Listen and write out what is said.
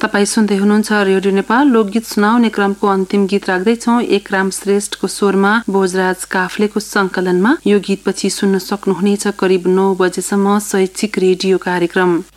तपाईँ सुन्दै हुनुहुन्छ रेडियो नेपाल। लोकगीत सुनाउने क्रमको अन्तिम गीत राख्दैछौँ। एकराम श्रेष्ठको स्वरमा भोजराज काफ्लेको संकलनमा। यो गीतपछि सुन्न सक्नुहुनेछ करिब 9 बजेसम्म शैक्षिक रेडियो कार्यक्रम।